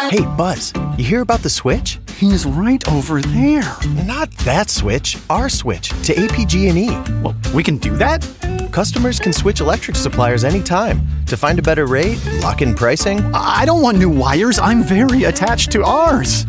Hey, Buzz, you hear about the switch? He's right over there. Not that switch, our switch to APG&E. Well, we can do that? Customers can switch electric suppliers anytime to find a better rate, lock in pricing. I don't want new wires. I'm very attached to ours.